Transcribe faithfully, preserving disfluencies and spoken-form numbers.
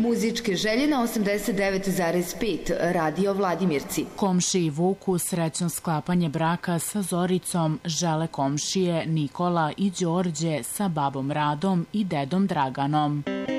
Muzičke želje na osamdeset devet zarez pet Radio Vladimirci. Komšiji Vuku srećno sklapanje braka sa Zoricom žele komšije Nikola i Đorđe sa babom Radom i dedom Draganom.